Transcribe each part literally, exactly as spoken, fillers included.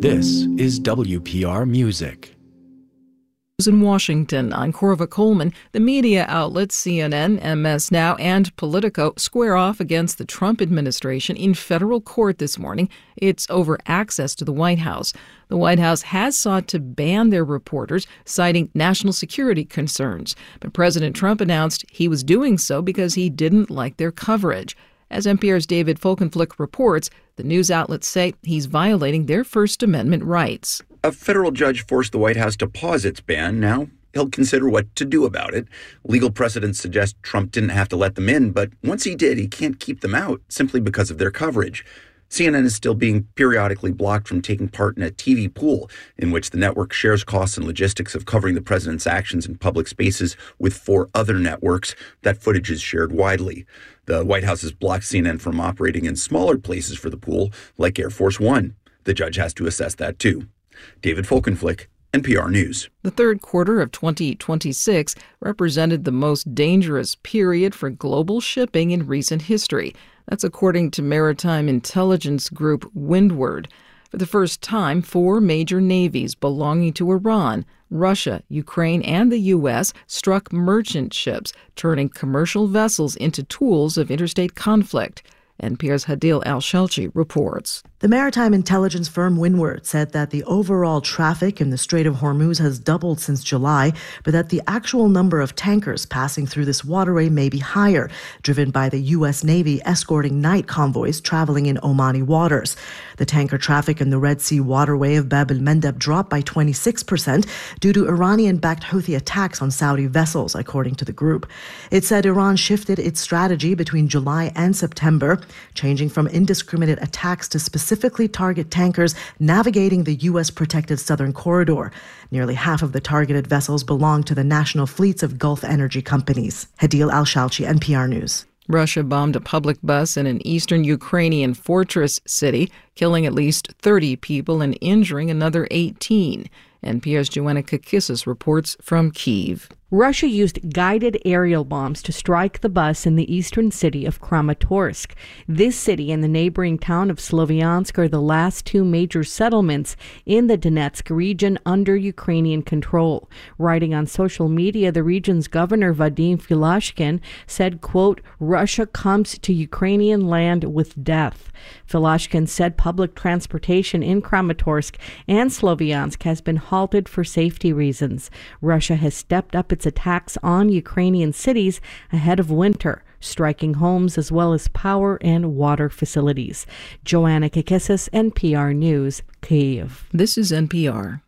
This is W P R Music. In Washington, I'm Corva Coleman. The media outlets C N N, M S Now, and Politico square off against the Trump administration in federal court this morning. It's over access to the White House. The White House has sought to ban their reporters, citing national security concerns. But President Trump announced he was doing so because he didn't like their coverage. As N P R's David Folkenflik reports, the news outlets say he's violating their First Amendment rights. A federal judge forced the White House to pause its ban. Now he'll consider what to do about it. Legal precedents suggest Trump didn't have to let them in, but once he did, he can't keep them out simply because of their coverage. C N N is still being periodically blocked from taking part in a T V pool in which the network shares costs and logistics of covering the president's actions in public spaces with four other networks. That footage is shared widely. The White House has blocked C N N from operating in smaller places for the pool, like Air Force One. The judge has to assess that, too. David Folkenflik, N P R News. The third quarter of twenty twenty-six represented the most dangerous period for global shipping in recent history. That's according to maritime intelligence group Windward. For the first time, four major navies belonging to Iran, Russia, Ukraine, and the U S struck merchant ships, turning commercial vessels into tools of interstate conflict. N P R's Hadil Al-Shalchi reports. The maritime intelligence firm Windward said that the overall traffic in the Strait of Hormuz has doubled since July, but that the actual number of tankers passing through this waterway may be higher, driven by the U S Navy escorting night convoys traveling in Omani waters. The tanker traffic in the Red Sea waterway of Bab el-Mandeb dropped by twenty-six percent due to Iranian-backed Houthi attacks on Saudi vessels, according to the group. It said Iran shifted its strategy between July and September, changing from indiscriminate attacks to specifically target tankers navigating the U S-protected southern corridor. Nearly half of the targeted vessels belong to the national fleets of Gulf energy companies. Hadil Al-Shalchi, N P R News. Russia bombed a public bus in an eastern Ukrainian fortress city, killing at least thirty people and injuring another eighteen. N P R's Joanna Kakissis reports from Kyiv. Russia used guided aerial bombs to strike the bus in the eastern city of Kramatorsk. This city and the neighboring town of Sloviansk are the last two major settlements in the Donetsk region under Ukrainian control. Writing on social media, the region's governor Vadim Filashkin said, quote, "Russia comes to Ukrainian land with death." Filashkin said public transportation in Kramatorsk and Sloviansk has been halted for safety reasons. Russia has stepped up its attacks on Ukrainian cities ahead of winter, striking homes as well as power and water facilities. Joanna Kakissis, N P R News, Kyiv. This is N P R.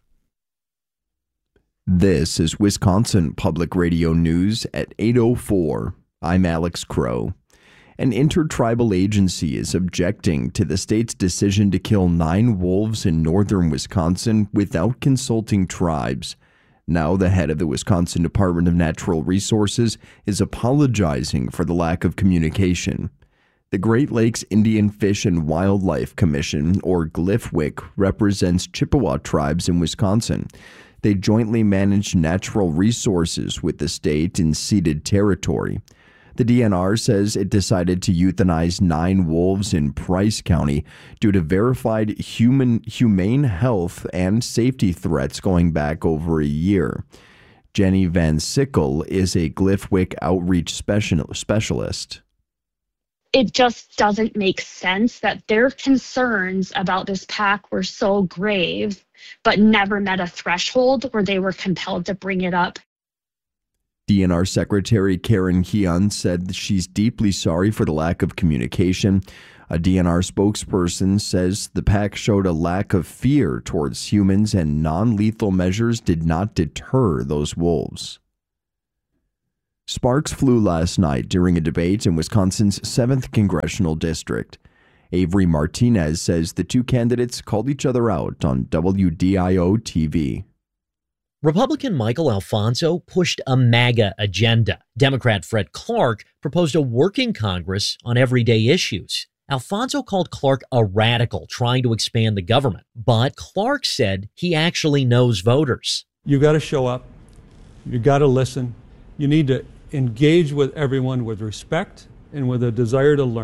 This is Wisconsin Public Radio News at eight oh four. I'm Alex Crow. An intertribal agency is objecting to the state's decision to kill nine wolves in northern Wisconsin without consulting tribes. Now the head of the Wisconsin Department of Natural Resources is apologizing for the lack of communication. The Great Lakes Indian Fish and Wildlife Commission, or G L I F W C, represents Chippewa tribes in Wisconsin. They jointly manage natural resources with the state in ceded territory. The D N R says it decided to euthanize nine wolves in Price County due to verified human humane health and safety threats going back over a year. Jenny Van Sickle is a G L I F W C outreach specialist. It just doesn't make sense that their concerns about this pack were so grave, but never met a threshold where they were compelled to bring it up. D N R Secretary Karen Hyun said she's deeply sorry for the lack of communication. A D N R spokesperson says the pack showed a lack of fear towards humans and non-lethal measures did not deter those wolves. Sparks flew last night during a debate in Wisconsin's seventh Congressional District. Avery Martinez says the two candidates called each other out on W D I O T V. Republican Michael Alfonso pushed a MAGA agenda. Democrat Fred Clark proposed a working Congress on everyday issues. Alfonso called Clark a radical trying to expand the government, but Clark said he actually knows voters. You got to show up. You got to listen. You need to engage with everyone with respect and with a desire to learn.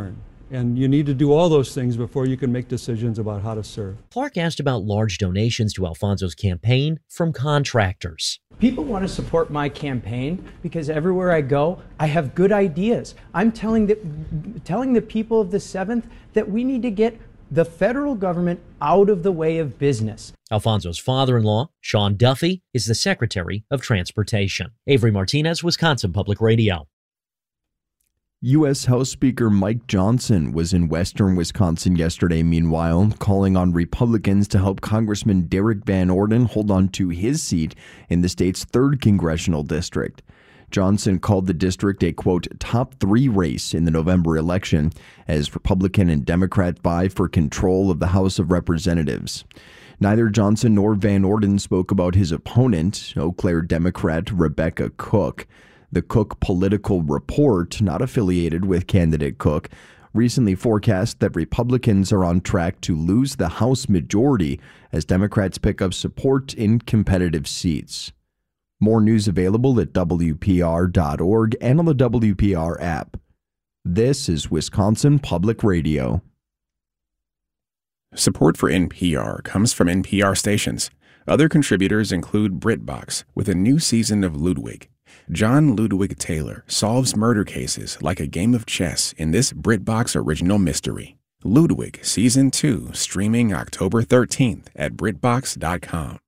And you need to do all those things before you can make decisions about how to serve. Clark asked about large donations to Alfonso's campaign from contractors. People want to support my campaign because everywhere I go, I have good ideas. I'm telling the, telling the people of the seventh that we need to get the federal government out of the way of business. Alfonso's father-in-law, Sean Duffy, is the Secretary of Transportation. Avery Martinez, Wisconsin Public Radio. U S House Speaker Mike Johnson was in western Wisconsin yesterday, meanwhile, calling on Republicans to help Congressman Derek Van Orden hold on to his seat in the state's third congressional district. Johnson called the district a, quote, top three race in the November election as Republican and Democrat vie for control of the House of Representatives. Neither Johnson nor Van Orden spoke about his opponent, Eau Claire Democrat Rebecca Cook. The Cook Political Report, not affiliated with candidate Cook, recently forecast that Republicans are on track to lose the House majority as Democrats pick up support in competitive seats. More news available at W P R dot org and on the W P R app. This is Wisconsin Public Radio. Support for N P R comes from N P R stations. Other contributors include BritBox with a new season of Ludwig. John Ludwig Taylor solves murder cases like a game of chess in this BritBox original mystery. Ludwig Season two, streaming October thirteenth at BritBox dot com.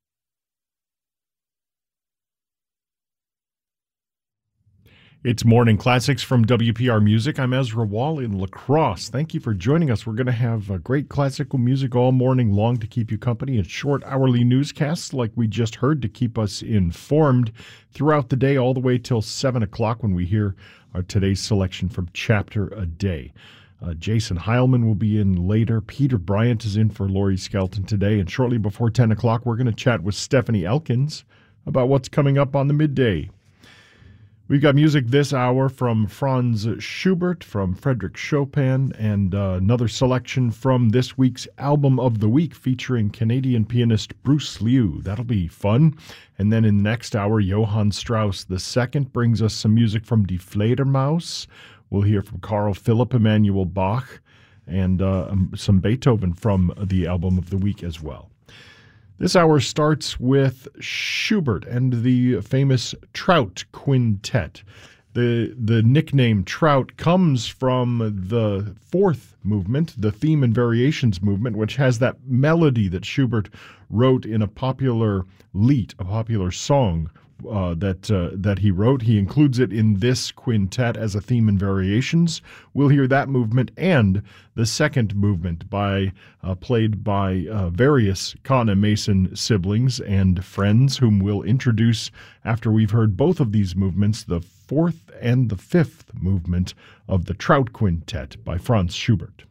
It's Morning Classics from W P R Music. I'm Ezra Wall in La Crosse. Thank you for joining us. We're going to have uh, great classical music all morning long to keep you company and short hourly newscasts like we just heard to keep us informed throughout the day all the way till seven o'clock when we hear our today's selection from Chapter a Day. Uh, Jason Heilman will be in later. Peter Bryant is in for Laurie Skelton today. And shortly before ten o'clock, we're going to chat with Stephanie Elkins about what's coming up on the midday. We've got music this hour from Franz Schubert, from Frédéric Chopin, and uh, another selection from this week's Album of the Week featuring Canadian pianist Bruce Liu. That'll be fun. And then in the next hour, Johann Strauss the Second brings us some music from Die Fledermaus. We'll hear from Carl Philipp Emanuel Bach and uh, some Beethoven from the Album of the Week as well. This hour starts with Schubert and the famous Trout Quintet. The the nickname Trout comes from the fourth movement, the Theme and Variations movement, which has that melody that Schubert wrote in a popular lied, a popular song uh, that uh, that he wrote. He includes it in this quintet as a theme and variations. We'll hear that movement and the second movement by uh, played by uh, various Kahn Mason siblings and friends, whom we'll introduce after we've heard both of these movements, the fourth and the fifth movement of the Trout Quintet by Franz Schubert.